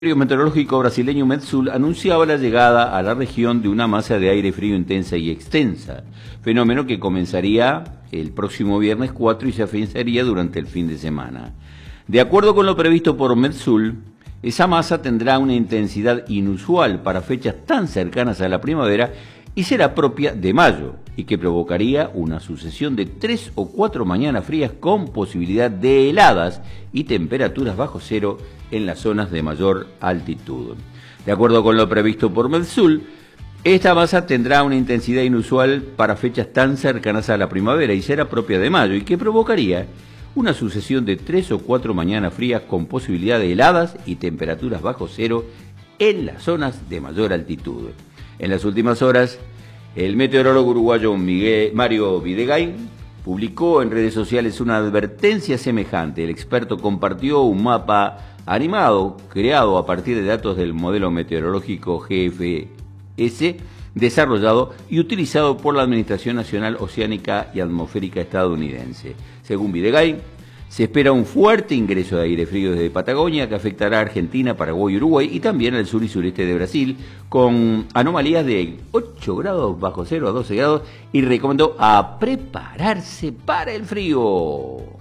El meteorológico brasileño Metsul anunciaba la llegada a la región de una masa de aire frío intensa y extensa, fenómeno que comenzaría el próximo viernes 4 y se afianzaría durante el fin de semana. De acuerdo con lo previsto por Metsul, esa masa tendrá una intensidad inusual para fechas tan cercanas a la primavera y será propia de mayo, y que provocaría una sucesión de 3 o 4 mañanas frías con posibilidad de heladas y temperaturas bajo cero en las zonas de mayor altitud. De acuerdo con lo previsto por Metsul, esta masa tendrá una intensidad inusual para fechas tan cercanas a la primavera y será propia de mayo, y que provocaría una sucesión de 3 o 4 mañanas frías con posibilidad de heladas y temperaturas bajo cero en las zonas de mayor altitud. En las últimas horas, el meteorólogo uruguayo Mario Videgain publicó en redes sociales una advertencia semejante. El experto compartió un mapa animado creado a partir de datos del modelo meteorológico GFS desarrollado y utilizado por la Administración Nacional Oceánica y Atmosférica estadounidense. Según Videgain, se espera un fuerte ingreso de aire frío desde Patagonia que afectará a Argentina, Paraguay y Uruguay y también al sur y sureste de Brasil, con anomalías de 8 grados bajo cero a 12 grados, y recomendó a prepararse para el frío.